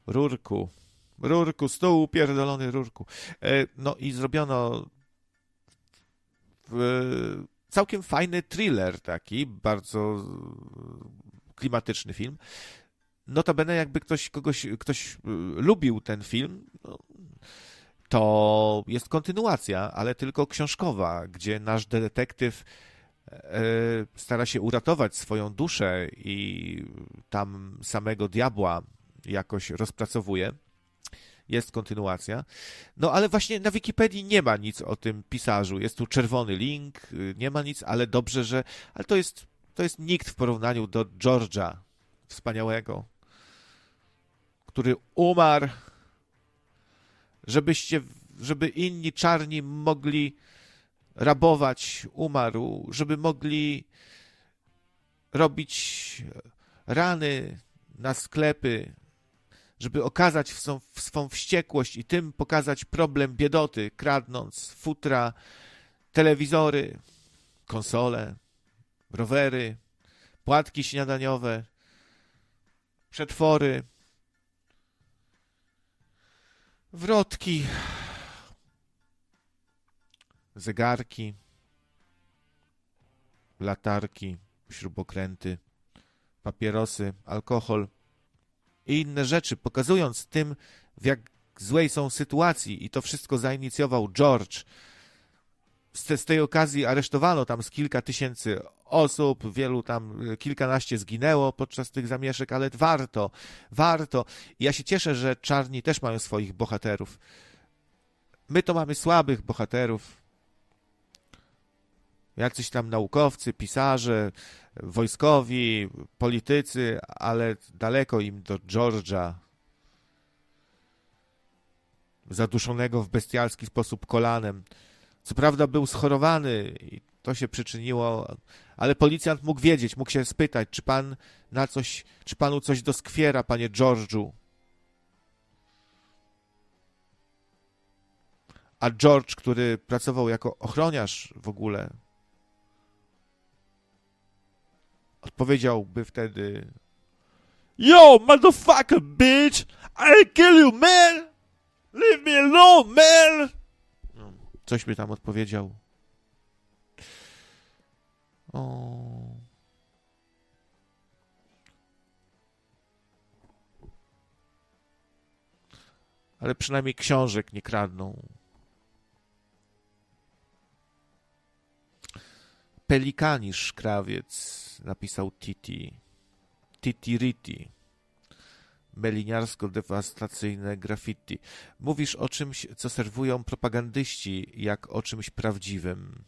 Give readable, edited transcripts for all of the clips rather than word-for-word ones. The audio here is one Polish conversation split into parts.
Rurku, stół pierdolony rurku. No i zrobiono całkiem fajny thriller taki, bardzo klimatyczny film. Notabene jakby ktoś lubił ten film, no, to jest kontynuacja, ale tylko książkowa, gdzie nasz detektyw stara się uratować swoją duszę i tam samego diabła jakoś rozpracowuje. Jest kontynuacja. No ale właśnie na Wikipedii nie ma nic o tym pisarzu. Jest tu czerwony link, nie ma nic, ale dobrze, że... Ale to jest nikt w porównaniu do George'a wspaniałego, który umarł, żeby inni czarni mogli rabować, umarł, żeby mogli robić rany na sklepy, żeby okazać swą wściekłość i tym pokazać problem biedoty, kradnąc futra, telewizory, konsole, rowery, płatki śniadaniowe, przetwory, wrotki, zegarki, latarki, śrubokręty, papierosy, alkohol i inne rzeczy, pokazując tym, w jak złej są sytuacji. I to wszystko zainicjował George. Z tej okazji aresztowano tam z kilka tysięcy osób, wielu tam, kilkanaście zginęło podczas tych zamieszek, ale warto. I ja się cieszę, że czarni też mają swoich bohaterów. My to mamy słabych bohaterów. Jacyś tam naukowcy, pisarze, wojskowi, politycy, ale daleko im do George'a, zaduszonego w bestialski sposób kolanem. Co prawda był schorowany i to się przyczyniło, ale policjant mógł wiedzieć, mógł się spytać, czy panu coś doskwiera, panie George'u. A George, który pracował jako ochroniarz w ogóle, odpowiedziałby wtedy: Yo, motherfucker, bitch! I'll kill you, man! Leave me alone, man! Coś by tam odpowiedział. O. Ale przynajmniej książek nie kradną. Pelikani szkrawiec, napisał Titi. Titi-riti. Meliniarsko-dewastacyjne graffiti. Mówisz o czymś, co serwują propagandyści, jak o czymś prawdziwym.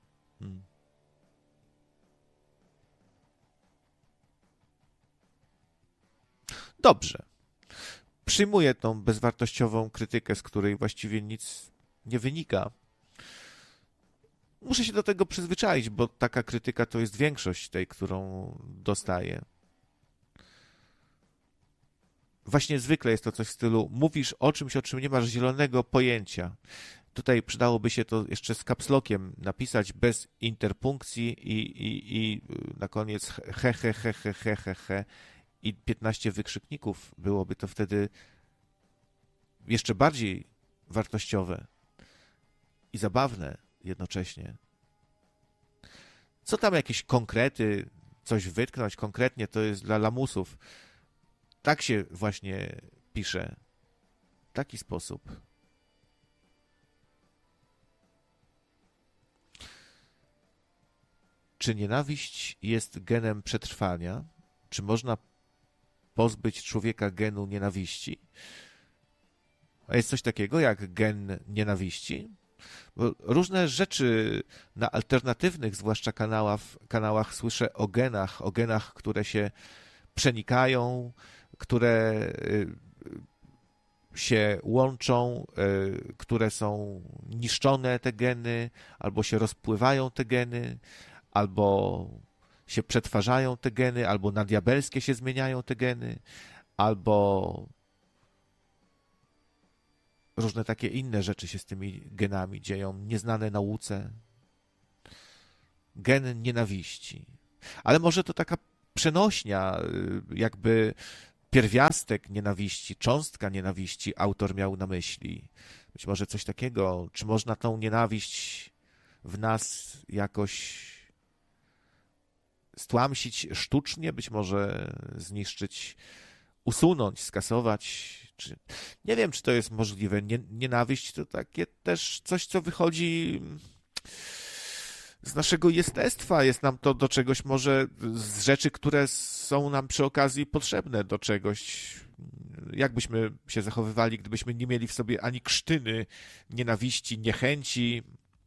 Dobrze. Przyjmuję tą bezwartościową krytykę, z której właściwie nic nie wynika. Muszę się do tego przyzwyczaić, bo taka krytyka to jest większość tej, którą dostaję. Właśnie zwykle jest to coś w stylu: mówisz o czymś, o czym nie masz zielonego pojęcia. Tutaj przydałoby się to jeszcze z kapslokiem napisać, bez interpunkcji i na koniec he i 15 wykrzykników. Byłoby to wtedy jeszcze bardziej wartościowe i zabawne jednocześnie. Co tam jakieś konkrety, coś wytknąć konkretnie, to jest dla lamusów. Tak się właśnie pisze. W taki sposób. Czy nienawiść jest genem przetrwania? Czy można pozbyć człowieka genu nienawiści? A jest coś takiego jak gen nienawiści? Bo różne rzeczy na alternatywnych, zwłaszcza kanałach słyszę o genach, które się przenikają, które się łączą, które są niszczone te geny, albo się rozpływają te geny, albo się przetwarzają te geny, albo na diabelskie się zmieniają te geny, albo różne takie inne rzeczy się z tymi genami dzieją, nieznane nauce. Gen nienawiści. Ale może to taka przenośnia, jakby pierwiastek nienawiści, cząstka nienawiści autor miał na myśli. Być może coś takiego. Czy można tą nienawiść w nas jakoś stłamsić sztucznie, być może zniszczyć, usunąć, skasować? Nie wiem, czy to jest możliwe. Nienawiść to takie też coś, co wychodzi z naszego jestestwa. Jest nam to do czegoś może z rzeczy, które są nam przy okazji potrzebne do czegoś. Jak byśmy się zachowywali, gdybyśmy nie mieli w sobie ani krztyny nienawiści, niechęci,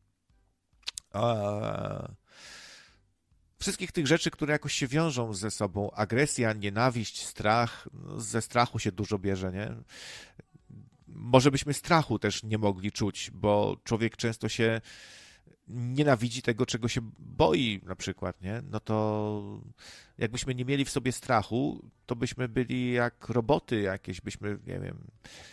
wszystkich tych rzeczy, które jakoś się wiążą ze sobą. Agresja, nienawiść, strach. No, ze strachu się dużo bierze, nie? Może byśmy strachu też nie mogli czuć, bo człowiek często się nienawidzi tego, czego się boi na przykład, nie? No to jakbyśmy nie mieli w sobie strachu, to byśmy byli jak roboty jakieś, byśmy, nie wiem,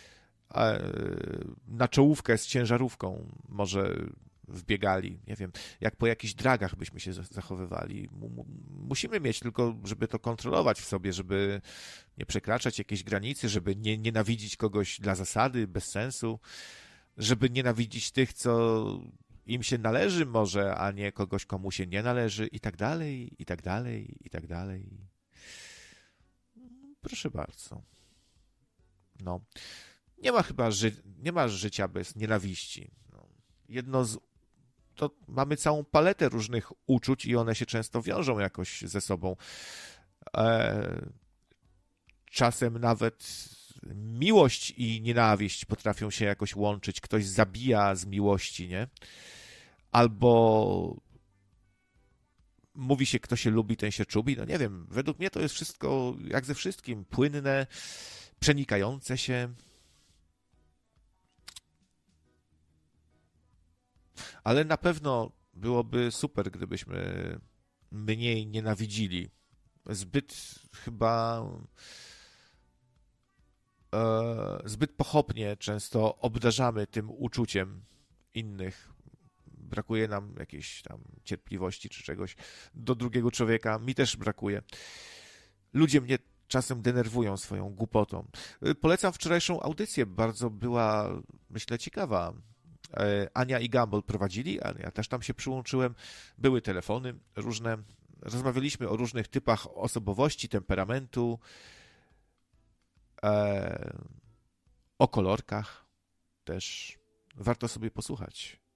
na czołówkę z ciężarówką może wbiegali, nie wiem, jak po jakichś dragach byśmy się zachowywali. Musimy mieć tylko, żeby to kontrolować w sobie, żeby nie przekraczać jakiejś granicy, żeby nie nienawidzić kogoś dla zasady, bez sensu, żeby nienawidzić tych, co im się należy może, a nie kogoś, komu się nie należy i tak dalej, i tak dalej, i tak dalej. Proszę bardzo. No. Nie ma chyba nie ma życia bez nienawiści. No. Jedno z to mamy całą paletę różnych uczuć i one się często wiążą jakoś ze sobą. Czasem nawet miłość i nienawiść potrafią się jakoś łączyć. Ktoś zabija z miłości, nie? Albo mówi się, kto się lubi, ten się czubi. No nie wiem, według mnie to jest wszystko, jak ze wszystkim, płynne, przenikające się. Ale na pewno byłoby super, gdybyśmy mniej nienawidzili. Zbyt chyba zbyt pochopnie często obdarzamy tym uczuciem innych. Brakuje nam jakiejś tam cierpliwości czy czegoś do drugiego człowieka. Mi też brakuje. Ludzie mnie czasem denerwują swoją głupotą. Polecam wczorajszą audycję. Bardzo była, myślę, ciekawa. Ania i Gumball prowadzili, a ja też tam się przyłączyłem. Były telefony różne. Rozmawialiśmy o różnych typach osobowości, temperamentu, o kolorkach też. Warto sobie posłuchać.